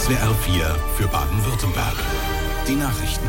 SWR 4 für Baden-Württemberg. Die Nachrichten.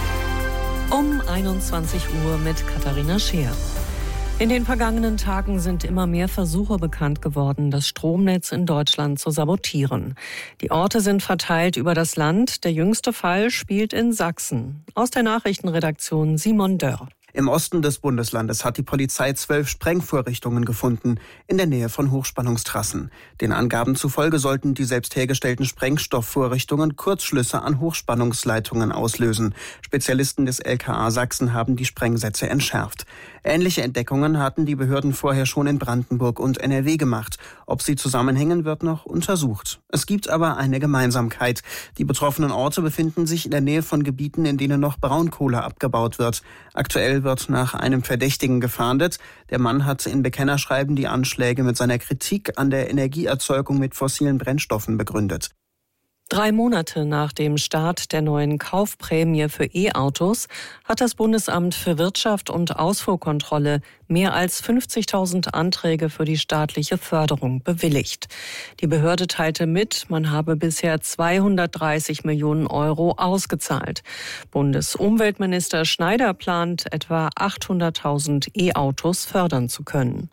Um 21 Uhr mit Katharina Scheer. In den vergangenen Tagen sind immer mehr Versuche bekannt geworden, das Stromnetz in Deutschland zu sabotieren. Die Orte sind verteilt über das Land. Der jüngste Fall spielt in Sachsen. Aus der Nachrichtenredaktion Simon Dörr. Im Osten des Bundeslandes hat die Polizei 12 Sprengvorrichtungen gefunden, in der Nähe von Hochspannungstrassen. Den Angaben zufolge sollten die selbst hergestellten Sprengstoffvorrichtungen Kurzschlüsse an Hochspannungsleitungen auslösen. Spezialisten des LKA Sachsen haben die Sprengsätze entschärft. Ähnliche Entdeckungen hatten die Behörden vorher schon in Brandenburg und NRW gemacht. Ob sie zusammenhängen, wird noch untersucht. Es gibt aber eine Gemeinsamkeit. Die betroffenen Orte befinden sich in der Nähe von Gebieten, in denen noch Braunkohle abgebaut wird. Aktuell wird nach einem Verdächtigen gefahndet. Der Mann hat in Bekennerschreiben die Anschläge mit seiner Kritik an der Energieerzeugung mit fossilen Brennstoffen begründet. 3 Monate nach dem Start der neuen Kaufprämie für E-Autos hat das Bundesamt für Wirtschaft und Ausfuhrkontrolle mehr als 50.000 Anträge für die staatliche Förderung bewilligt. Die Behörde teilte mit, man habe bisher 230 Millionen Euro ausgezahlt. Bundesumweltminister Schneider plant, etwa 800.000 E-Autos fördern zu können.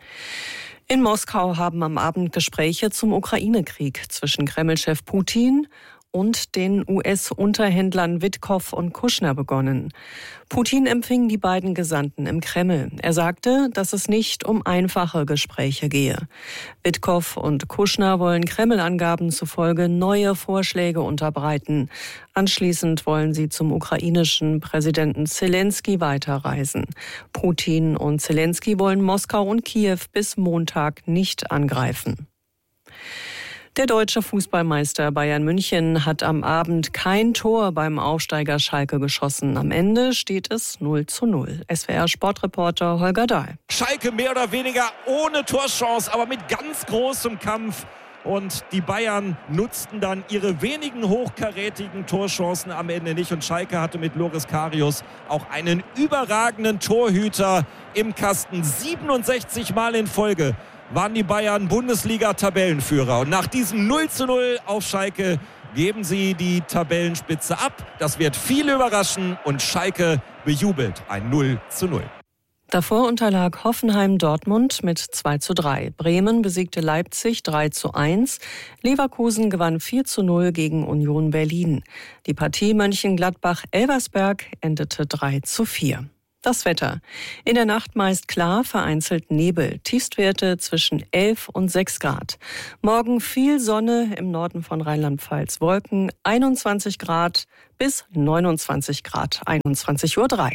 In Moskau haben am Abend Gespräche zum Ukraine-Krieg zwischen Kreml-Chef Putin und den US-Unterhändlern Witkow und Kushner begonnen. Putin empfing die beiden Gesandten im Kreml. Er sagte, dass es nicht um einfache Gespräche gehe. Witkow und Kushner wollen Kreml-Angaben zufolge neue Vorschläge unterbreiten. Anschließend wollen sie zum ukrainischen Präsidenten Zelensky weiterreisen. Putin und Zelensky wollen Moskau und Kiew bis Montag nicht angreifen. Der deutsche Fußballmeister Bayern München hat am Abend kein Tor beim Aufsteiger Schalke geschossen. Am Ende steht es 0:0. SWR-Sportreporter Holger Dahl. Schalke mehr oder weniger ohne Torchance, aber mit ganz großem Kampf. Und die Bayern nutzten dann ihre wenigen hochkarätigen Torchancen am Ende nicht. Und Schalke hatte mit Loris Karius auch einen überragenden Torhüter im Kasten. 67 Mal in Folge waren die Bayern Bundesliga-Tabellenführer. Und nach diesem 0:0 auf Schalke geben sie die Tabellenspitze ab. Das wird viele überraschen und Schalke bejubelt ein 0:0. Davor unterlag Hoffenheim Dortmund mit 2:3. Bremen besiegte Leipzig 3:1. Leverkusen gewann 4:0 gegen Union Berlin. Die Partie Mönchengladbach-Elversberg endete 3:4. Das Wetter. In der Nacht meist klar, vereinzelt Nebel. Tiefstwerte zwischen 11 und 6 Grad. Morgen viel Sonne, im Norden von Rheinland-Pfalz Wolken, 21 Grad bis 29 Grad, 21:03 Uhr.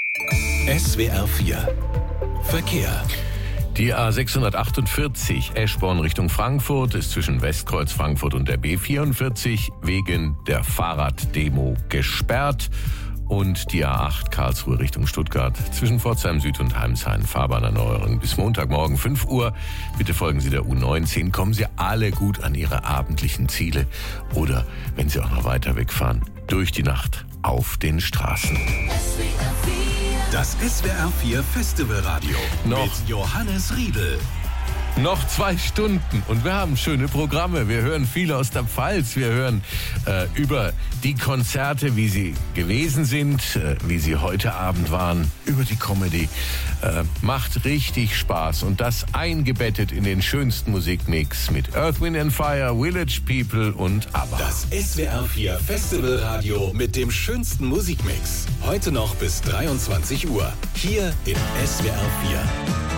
SWR 4 Verkehr. Die A648 Eschborn Richtung Frankfurt ist zwischen Westkreuz Frankfurt und der B44 wegen der Fahrraddemo gesperrt. Und die A8 Karlsruhe Richtung Stuttgart zwischen Pforzheim Süd und Heimshain Fahrbahnerneuerung bis Montagmorgen 5 Uhr. Bitte folgen Sie der U19. Kommen Sie alle gut an Ihre abendlichen Ziele. Oder, wenn Sie auch noch weiter wegfahren, durch die Nacht auf den Straßen. Das SWR 4 Festivalradio Noch. mit Johannes Riedel. Noch 2 Stunden und wir haben schöne Programme. Wir hören viel aus der Pfalz. Wir hören über die Konzerte, wie sie gewesen sind, wie sie heute Abend waren, über die Comedy. Macht richtig Spaß und das eingebettet in den schönsten Musikmix mit Earth, Wind & Fire, Village People und ABBA. Das SWR 4 Festivalradio mit dem schönsten Musikmix. Heute noch bis 23 Uhr. Hier in SWR 4.